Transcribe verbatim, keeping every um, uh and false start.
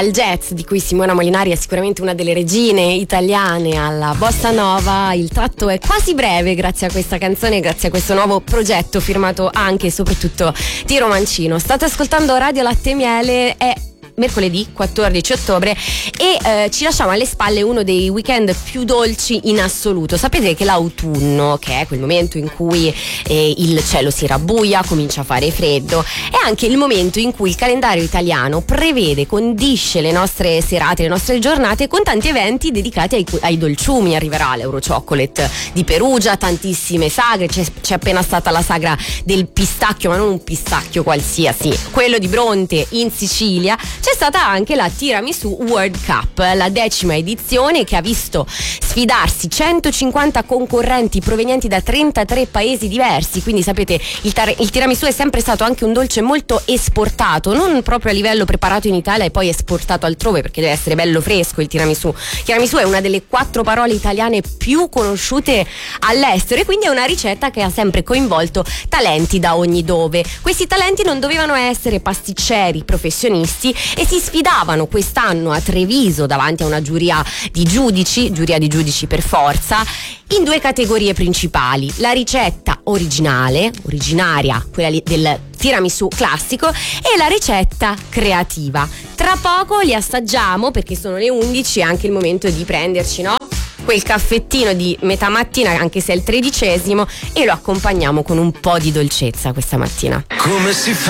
al jazz, di cui Simona Molinari è sicuramente una delle regine italiane, alla bossa nova. Il tratto è quasi breve grazie a questa canzone, grazie a questo nuovo progetto firmato anche e soprattutto Tiro Mancino. State ascoltando Radio Latte e Miele, è mercoledì quattordici ottobre e eh, ci lasciamo alle spalle uno dei weekend più dolci in assoluto. Sapete che l'autunno, che è quel momento in cui eh, il cielo si rabbuia, comincia a fare freddo, è anche il momento in cui il calendario italiano prevede, condisce le nostre serate, le nostre giornate con tanti eventi dedicati ai, ai dolciumi. Arriverà l'Eurochocolate di Perugia, tantissime sagre, c'è, c'è appena stata la sagra del pistacchio, ma non un pistacchio qualsiasi, quello di Bronte in Sicilia. C'è stata anche la Tiramisu World Cup, la decima edizione, che ha visto sfidarsi centocinquanta concorrenti provenienti da trentatré paesi diversi. Quindi sapete, il, tar- il tiramisù è sempre stato anche un dolce molto esportato, non proprio a livello preparato in Italia e poi esportato altrove, perché deve essere bello fresco il tiramisù. Il tiramisù è una delle quattro parole italiane più conosciute all'estero e quindi è una ricetta che ha sempre coinvolto talenti da ogni dove. Questi talenti non dovevano essere pasticceri professionisti e si sfidavano quest'anno a Treviso davanti a una giuria di giudici, giuria di giudici per forza, in due categorie principali: la ricetta originale, originaria, quella lì del tiramisù classico, e la ricetta creativa. Tra poco li assaggiamo perché sono le undici, è anche il momento di prenderci, no? Quel caffettino di metà mattina, anche se è il tredicesimo, e lo accompagniamo con un po' di dolcezza questa mattina. Come si fa